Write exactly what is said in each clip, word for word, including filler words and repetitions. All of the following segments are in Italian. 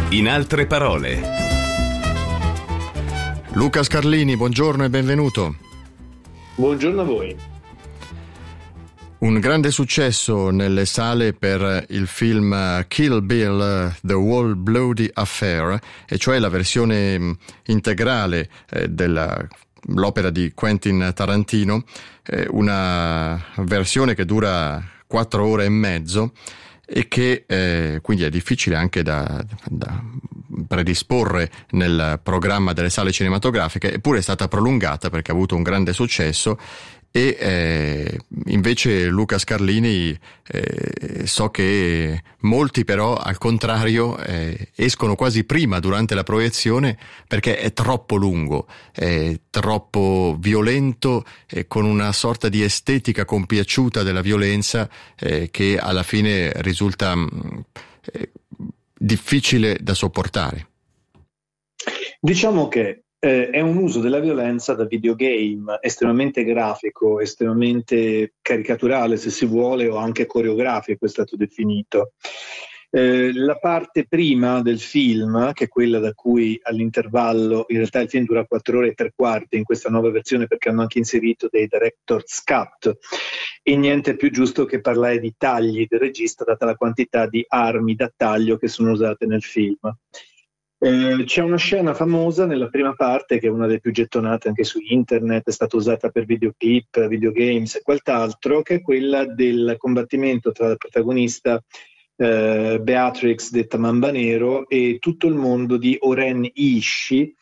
In altre parole. Luca Scarlini, buongiorno e benvenuto. Buongiorno a voi. Un grande successo nelle sale per il film Kill Bill, The Whole Bloody Affair, e cioè la versione integrale eh, dell'opera di Quentin Tarantino, eh, una versione che dura quattro ore e mezzo e che eh, quindi è difficile anche da, da predisporre nel programma delle sale cinematografiche, eppure è stata prolungata perché ha avuto un grande successo. E eh, invece Luca Scarlini, eh, so che molti però al contrario eh, escono quasi prima durante la proiezione perché è troppo lungo, è troppo violento e con una sorta di estetica compiaciuta della violenza eh, che alla fine risulta eh, difficile da sopportare. Diciamo che Eh, è un uso della violenza da videogame estremamente grafico, estremamente caricaturale se si vuole, o anche coreografico è stato definito. Eh, la parte prima del film, che è quella da cui all'intervallo, in realtà il film dura quattro ore e tre quarti in questa nuova versione perché hanno anche inserito dei director's cut, e niente più giusto che parlare di tagli del regista data la quantità di armi da taglio che sono usate nel film. Eh, c'è una scena famosa nella prima parte che è una delle più gettonate anche su internet, è stata usata per videoclip, videogames e quant'altro, che è quella del combattimento tra la protagonista eh, Beatrix detta Mamba Nero e tutto il mondo di Oren Ishii,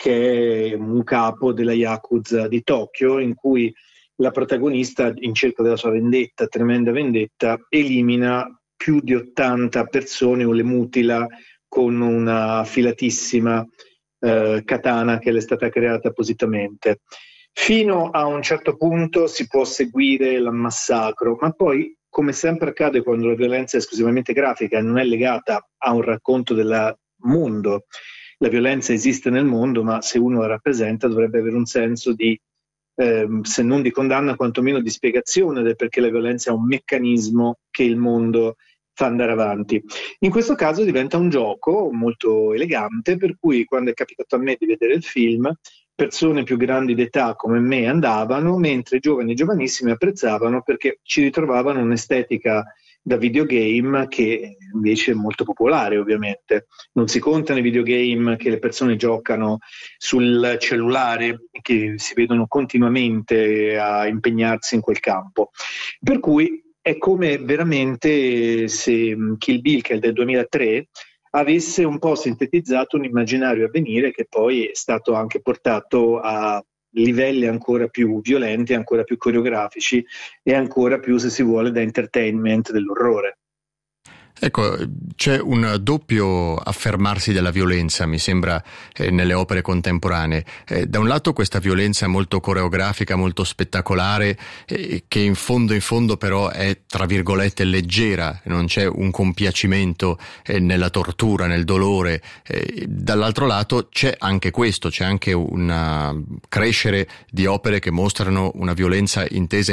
che è un capo della Yakuza di Tokyo, in cui la protagonista, in cerca della sua vendetta, tremenda vendetta, elimina più di ottanta persone o le mutila con una affilatissima eh, katana che le è stata creata appositamente. Fino a un certo punto si può seguire il massacro, ma poi, come sempre accade quando la violenza è esclusivamente grafica e non è legata a un racconto del mondo, la violenza esiste nel mondo, ma se uno la rappresenta dovrebbe avere un senso di, eh, se non di condanna, quantomeno di spiegazione del perché la violenza è un meccanismo che il mondo fa andare avanti. In questo caso diventa un gioco molto elegante, per cui quando è capitato a me di vedere il film, persone più grandi d'età come me andavano, mentre giovani e giovanissimi apprezzavano perché ci ritrovavano un'estetica da videogame che invece è molto popolare. Ovviamente non si contano i videogame che le persone giocano sul cellulare, che si vedono continuamente a impegnarsi in quel campo, per cui è come veramente se Kill Bill, che è del duemilatré, avesse un po' sintetizzato un immaginario a venire che poi è stato anche portato a livelli ancora più violenti, ancora più coreografici e ancora più, se si vuole, da entertainment dell'orrore. Ecco, c'è un doppio affermarsi della violenza, mi sembra, eh, nelle opere contemporanee. Eh, da un lato questa violenza molto coreografica, molto spettacolare, eh, che in fondo in fondo però è, tra virgolette, leggera, non c'è un compiacimento eh, nella tortura, nel dolore. Eh, dall'altro lato c'è anche questo, c'è anche un crescere di opere che mostrano una violenza intesa